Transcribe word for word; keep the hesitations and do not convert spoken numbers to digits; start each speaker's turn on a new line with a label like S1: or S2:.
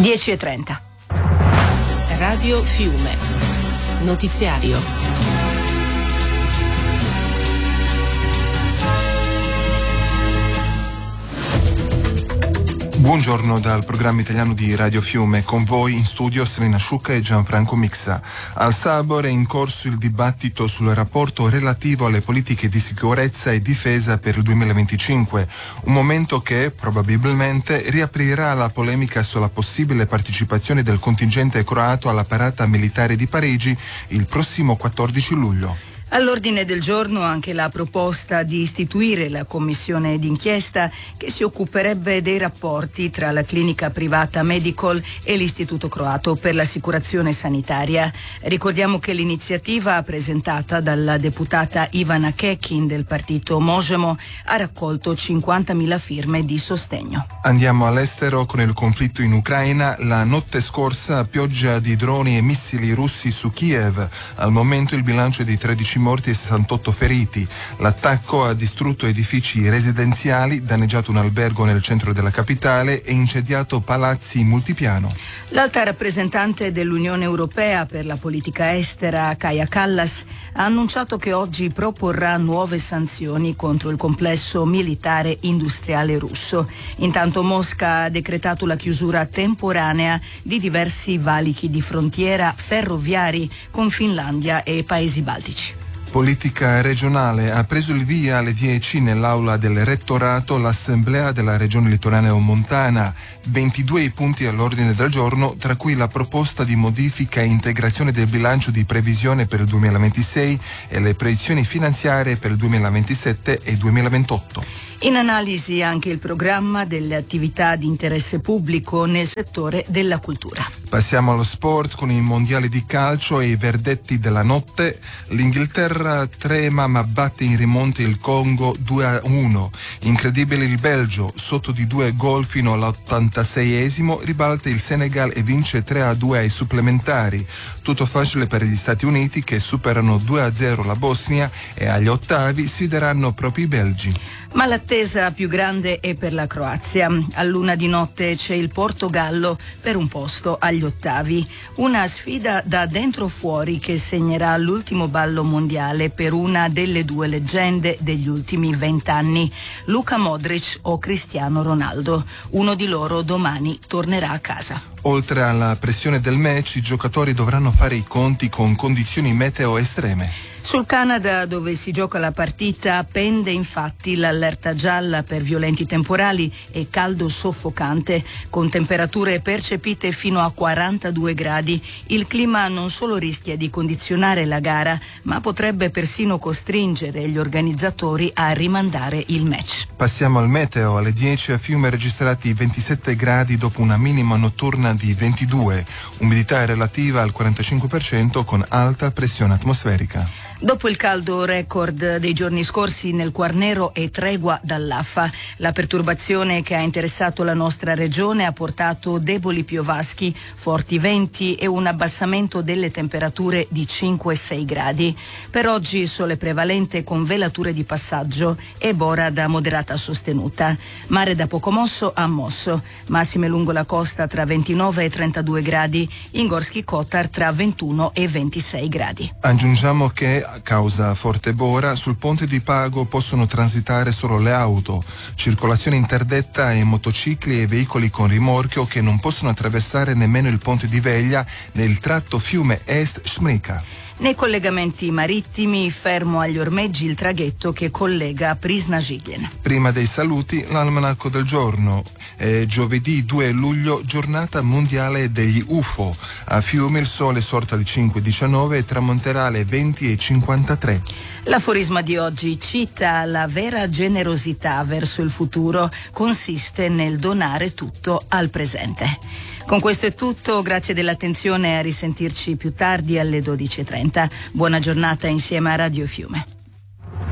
S1: dieci e trenta.
S2: Radio Fiume. Notiziario.
S3: Buongiorno dal programma italiano di Radio Fiume, con voi in studio Serena Sciucca e Gianfranco Mixa. Al Sabor è in corso il dibattito sul rapporto relativo alle politiche di sicurezza e difesa per il duemilaventicinque, un momento che probabilmente riaprirà la polemica sulla possibile partecipazione del contingente croato alla parata militare di Parigi il prossimo quattordici luglio.
S1: All'ordine del giorno anche la proposta di istituire la commissione d'inchiesta che si occuperebbe dei rapporti tra la clinica privata Medicol e l'Istituto Croato per l'assicurazione sanitaria. Ricordiamo che l'iniziativa presentata dalla deputata Ivana Kekin del partito Možemo ha raccolto cinquantamila firme di sostegno.
S3: Andiamo all'estero con il conflitto in Ucraina. La notte scorsa pioggia di droni e missili russi su Kiev. Al momento il bilancio è di tredici morti e sessantotto feriti. L'attacco ha distrutto edifici residenziali, danneggiato un albergo nel centro della capitale e incendiato palazzi multipiano.
S1: L'alta rappresentante dell'Unione Europea per la politica estera, Kaja Kallas, ha annunciato che oggi proporrà nuove sanzioni contro il complesso militare industriale russo. Intanto Mosca ha decretato la chiusura temporanea di diversi valichi di frontiera ferroviari con Finlandia e Paesi Baltici.
S3: Politica regionale. Ha preso il via alle dieci nell'aula del rettorato l'assemblea della regione litoranea montana. ventidue i punti all'ordine del giorno, tra cui la proposta di modifica e integrazione del bilancio di previsione per il duemilaventisei e le proiezioni finanziarie per il duemilaventisette e duemilaventotto.
S1: In analisi anche il programma delle attività di interesse pubblico nel settore della cultura.
S3: Passiamo allo sport con i mondiali di calcio e i verdetti della notte. L'Inghilterra trema ma batte in rimonte il Congo due a uno. Incredibile il Belgio, sotto di due gol fino all'ottantaseiesimo, ribalta il Senegal e vince tre a due ai supplementari. Tutto facile per gli Stati Uniti che superano due a zero la Bosnia e agli ottavi sfideranno proprio i belgi.
S1: Ma l'attesa più grande è per la Croazia. A luna di notte c'è il Portogallo per un posto agli ottavi. Una sfida da dentro fuori che segnerà l'ultimo ballo mondiale per una delle due leggende degli ultimi vent'anni, Luka Modric o Cristiano Ronaldo. Uno di loro domani tornerà a casa.
S3: Oltre alla pressione del match, i giocatori dovranno fare i conti con condizioni meteo estreme.
S1: Sul Canada, dove si gioca la partita, pende infatti l'allerta gialla per violenti temporali e caldo soffocante, con temperature percepite fino a quarantadue gradi. Il clima non solo rischia di condizionare la gara, ma potrebbe persino costringere gli organizzatori a rimandare il match.
S3: Passiamo al meteo. Alle dieci a Fiume registrati ventisette gradi dopo una minima notturna di ventidue, umidità relativa al quarantacinque per cento con alta pressione atmosferica.
S1: Dopo il caldo record dei giorni scorsi nel Quarnero e tregua dall'Affa, la perturbazione che ha interessato la nostra regione ha portato deboli piovaschi, forti venti e un abbassamento delle temperature di cinque sei gradi. Per oggi sole prevalente con velature di passaggio e bora da moderata a sostenuta. Mare da poco mosso a mosso, massime lungo la costa tra ventinove e trentadue gradi, in Gorski Kotar tra ventuno e ventisei gradi.
S3: Aggiungiamo che a causa forte bora sul ponte di Pago possono transitare solo le auto, circolazione interdetta ai motocicli e veicoli con rimorchio che non possono attraversare nemmeno il ponte di Veglia nel tratto Fiume Est-Šmrika.
S1: Nei collegamenti marittimi fermo agli ormeggi il traghetto che collega Prisna-Žigljen.
S3: Prima dei saluti l'almanacco del giorno. È giovedì due luglio, giornata mondiale degli U F O. A Fiume il sole sorta alle cinque e diciannove e tramonterà alle venti e cinquantatré.
S1: L'aforisma di oggi cita: la vera generosità verso il futuro consiste nel donare tutto al presente. Con questo è tutto, grazie dell'attenzione, a risentirci più tardi alle dodici e trenta. Buona giornata insieme a Radio Fiume.